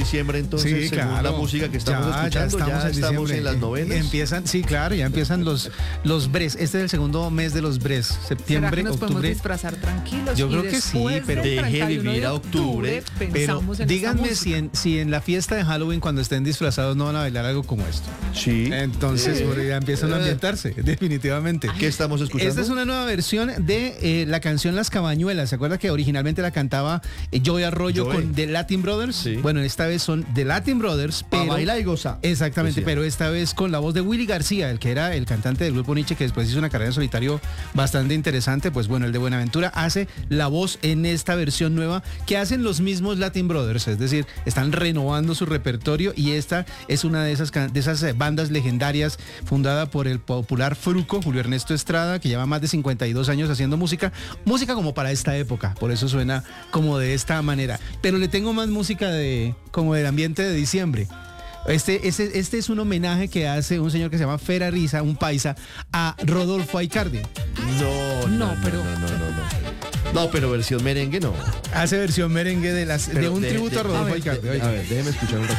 diciembre entonces, Sí, según claro. la música que estamos escuchando, ya estamos en las novenas. Empiezan, sí, claro, ya empiezan los bres. Este es el segundo mes de los bres. ¿Será Septiembre, que nos podemos octubre. disfrazar tranquilos? Yo y creo que sí, después pero del deje 31 vivir de a octubre, Pero pensamos en esta díganme música. si en la fiesta de Halloween, cuando estén disfrazados, no van a bailar algo como esto. Sí. Entonces, porque ya empiezan a ambientarse, definitivamente. ¿Qué estamos escuchando? Esta es una nueva versión de la canción Las Cabañuelas. ¿Se acuerda que originalmente la cantaba Joey Arroyo Joey. con The Latin Brothers? Sí. Bueno, esta vez son The Latin Brothers, Pa' pero... bailar y gozar. Exactamente, Decía. pero esta vez con la voz de Willy García, el que era el cantante del grupo Nietzsche, que después hizo una carrera en solitario bastante interesante. Pues bueno, el de Buenaventura hace la voz en esta versión nueva que hacen los mismos Latin Brothers, es decir, están renovando su repertorio y esta es una de esas bandas legendarias fundada por el popular Fruco, Julio Ernesto Estrada, que lleva más de 52 años haciendo música como para esta época, por eso suena como de esta manera. Pero le tengo más música como del ambiente de diciembre. Este es un homenaje que hace un señor que se llama Fera Risa, un paisa, a Rodolfo Aicardi. No, pero- No, pero versión merengue no. Hace versión merengue de Pero un tributo a Rodolfo Aicardi. A oiga. ver, déjeme escuchar un rato.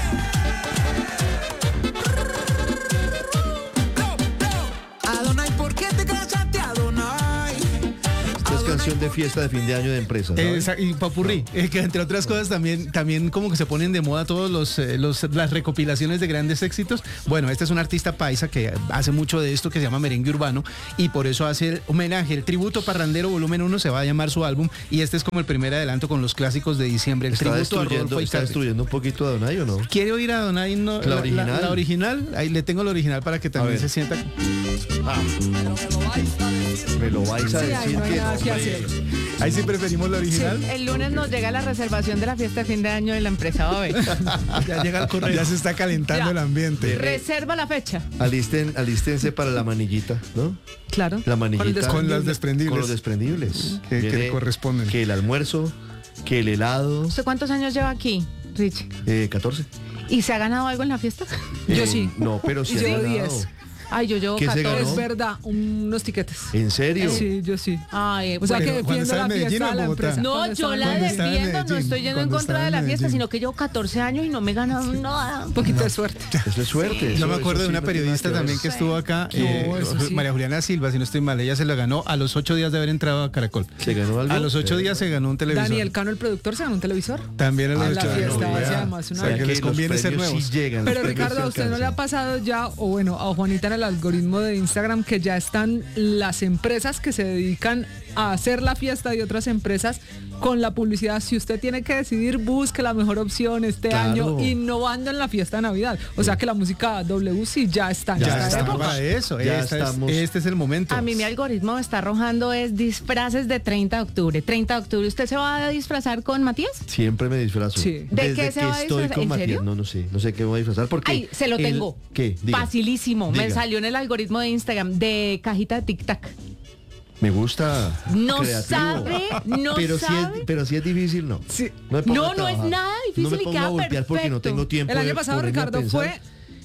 Adonai, ¿por qué te casaste, Adonai? Esta es canción de fiesta de fin de año de empresa, ¿sabes? Y popurrí, que entre otras cosas también como que se ponen de moda todos las recopilaciones de grandes éxitos. Bueno, este es un artista paisa que hace mucho de esto, que se llama merengue urbano, y por eso hace el homenaje, el tributo parrandero volumen 1 se va a llamar su álbum, y este es como el primer adelanto con los clásicos de diciembre, el tributo a Rodolfo ¿Está Aicardi. destruyendo un poquito a Donay o no? ¿Quiere oír a Donay? No, ¿La original? La original, ahí le tengo la original para que también ver. se sienta. Me lo vais a Sí, decir ahí no hay que nada que no, hacer. Ahí sí preferimos la original. El lunes nos llega la reservación de la fiesta de fin de año de la empresa Babel. Ya llega el correo. Ya se está calentando Ya. el ambiente. Reserva la fecha. Alístense para la manillita, ¿no? Claro. La manillita. Con los desprendibles. Con los desprendibles. Que Viene le corresponden. Que el almuerzo, que el helado. ¿Usted cuántos años lleva aquí, Rich? 14. ¿Y se ha ganado algo en la fiesta? Yo sí. No, pero sí Y ha llevo ganado. 10. Ay, yo llevo ¿Qué se 14. ganó? Es verdad, unos tiquetes. ¿En serio? Sí, yo sí. Ay, O sea bueno. que Pero cuando defiendo estaba la en Medellín fiesta o de la Bogotá. empresa. No, Cuando yo estaba en la Cuando estaba en defiendo, no Medellín, estoy yendo en cuando contra estaba de en la fiesta, Medellín. sino que llevo 14 años y no me he ganado nada. Un poquito de suerte. Eso es suerte. Yo me eso acuerdo de sí una no tiene nada periodista que ver. también que estuvo acá, No, eso sí. María Juliana Silva, si no estoy mal, ella se la ganó a los 8 días de haber entrado a Caracol. ¿Se ganó algo? A los 8 días se ganó un televisor. Daniel Cano, el productor, se ganó un televisor. También a los En la 8 días. fiesta, No, hace vea. además una O sea, vez. que les los conviene ser premios nuevos. sí llegan, los Pero premios Ricardo, ¿a sí usted no le ha alcanzan. pasado ya, o bueno, a Juanita en el algoritmo de Instagram, que ya están las empresas que se dedican a hacer la fiesta de otras empresas con la publicidad? Si usted tiene que decidir, busque la mejor opción este Claro. año, innovando en la fiesta de Navidad. O sea que la música W sí ya está en Ya esta está época. para eso. Ya Este estamos. es el momento. A mí mi algoritmo me está arrojando es disfraces de 30 de octubre. 30 de octubre, ¿usted se va a disfrazar con Matías? Siempre me disfrazo. Sí. ¿De Desde qué se que va a estoy disfrazar? con ¿En Matías, serio? no sé qué me voy a disfrazar porque Ay, se lo tengo. ¿Qué? Diga. Facilísimo. Me Diga. salió en el algoritmo de Instagram de cajita de Tic Tac. Me gusta. No creativo. sabe, no pero sabe. pero si es difícil, no. Sí. me pongo a No, no es trabajar. nada difícil No me y pongo queda a voltear porque no perfecto. tengo tiempo. El año de pasado ponerme a Ricardo pensar. fue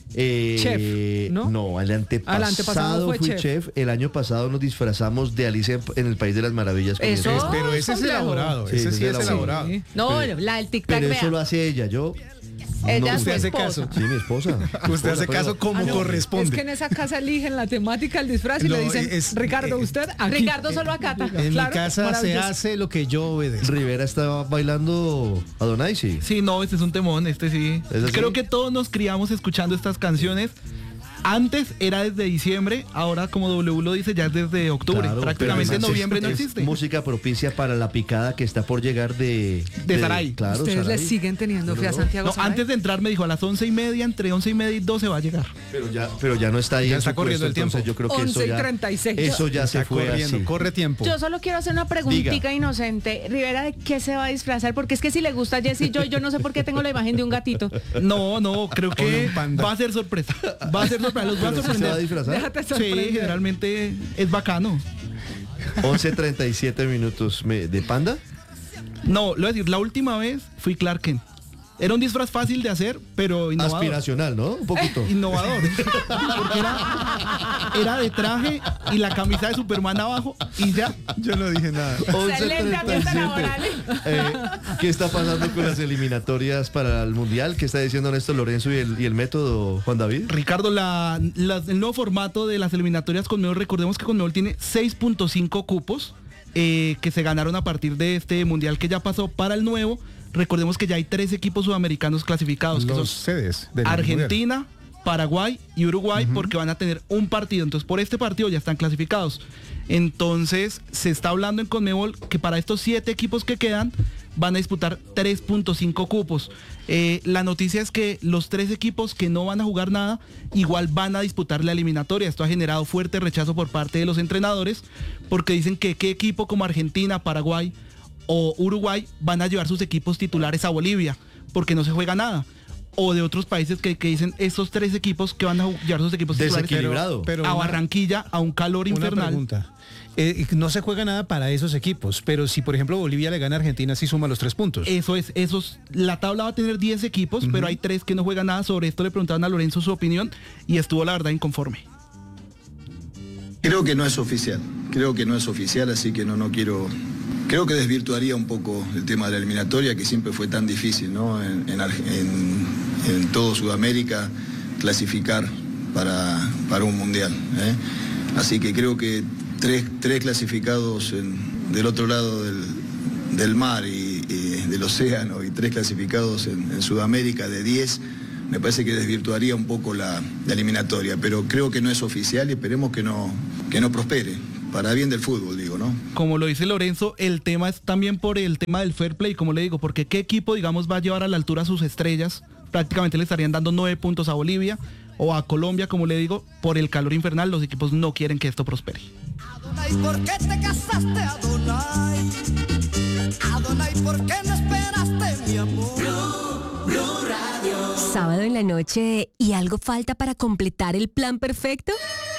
chef, ¿no? No, el antepasado, Al antepasado fue fui chef. chef. El año pasado nos disfrazamos de Alicia en el País de las Maravillas. con mi Eso. esposa. Pero ese es complejo. elaborado. Sí, Ese sí es elaborado. Sí. No, Pero- la del Tic Tac, Pero vea. eso lo hace ella, yo. Ella no, es su usted hace esposa. caso. Sí, mi esposa. Usted hace caso como Ah, no, corresponde. Es que en esa casa eligen la temática, el disfraz y No, le dicen, es- Ricardo, usted aquí. Ricardo solo acata. En Claro, mi casa se maravilloso. hace lo que yo obedezco. Rivera estaba bailando a Donay, sí. Sí, no, este es un temón, este sí. ¿Es así? Creo que todos nos criamos escuchando estas canciones. Antes era desde diciembre, ahora como W lo dice, ya es desde octubre. Claro, Prácticamente pero además noviembre no es existe. Música propicia para la picada que está por llegar de Saray. Claro, Ustedes le Saray. siguen teniendo fe a Santiago No, Saray? antes de entrar me dijo a las 11:30, entre 11:30 y 12 va a llegar. Pero ya no está ahí. Ya en está su corriendo puesto, el tiempo. entonces yo creo que 11:36. eso ya Está se fue corriendo, así. corre tiempo. Yo solo quiero hacer una preguntita inocente. Rivera, ¿de qué se va a disfrazar? Porque es que si le gusta a Jessy, yo no sé por qué tengo la imagen de un gatito. No, creo O de que un panda. va a ser sorpresa. Va a ser sorpresa, los va a Pero sí se va a sorprender. disfrazar. Déjate Sí, sorprender. generalmente es bacano. 11:37 minutos. ¿De panda? No, lo voy a decir, la última vez fui Clark Kent. Era un disfraz fácil de hacer, pero innovador. Aspiracional, ¿no? Un poquito. Innovador. Porque era de traje y la camisa de Superman abajo y ya. Yo no dije nada. 11:37. ¿Qué está pasando con las eliminatorias para el Mundial? ¿Qué está diciendo Néstor Lorenzo y el método, Juan David? Ricardo, el nuevo formato de las eliminatorias Conmebol, recordemos que Conmebol tiene 6.5 cupos que se ganaron a partir de este Mundial que ya pasó. Para el nuevo, recordemos que ya hay 3 equipos sudamericanos clasificados, que Los son sedes del Argentina, Paraguay y Uruguay, porque van a tener un partido. Entonces, por este partido ya están clasificados. Entonces, se está hablando en Conmebol que para estos 7 equipos que quedan, van a disputar 3.5 cupos. La noticia es que los 3 equipos que no van a jugar nada, igual van a disputar la eliminatoria. Esto ha generado fuerte rechazo por parte de los entrenadores, porque dicen que qué equipo como Argentina, Paraguay o Uruguay van a llevar sus equipos titulares a Bolivia, porque no se juega nada. O de otros países que dicen estos 3 equipos que van a llevar sus equipos titulares Desequilibrado. Pero a Barranquilla a un calor una infernal. pregunta. No se juega nada para esos equipos, pero si por ejemplo Bolivia le gana a Argentina, sí suma los 3 puntos. La tabla va a tener 10 equipos, pero hay 3 que no juegan nada. Sobre esto le preguntaron a Lorenzo su opinión y estuvo la verdad inconforme. Creo que no es oficial, así que no quiero. Creo que desvirtuaría un poco el tema de la eliminatoria, que siempre fue tan difícil, ¿no? En todo Sudamérica clasificar para un mundial, ¿eh? Así que creo que tres clasificados del otro lado del mar y del océano, y 3 clasificados en Sudamérica de 10, me parece que desvirtuaría un poco la eliminatoria, pero creo que no es oficial y esperemos que no prospere, para bien del fútbol, digo, ¿no? Como lo dice Lorenzo, el tema es también por el tema del fair play, como le digo, porque qué equipo, digamos, va a llevar a la altura a sus estrellas. Prácticamente le estarían dando 9 puntos a Bolivia o a Colombia, como le digo, por el calor infernal. Los equipos no quieren que esto prospere. Adonai, ¿por qué te casaste, Adonai? Adonai, ¿por qué no esperaste, mi amor? Sábado en la noche y algo falta para completar el plan perfecto.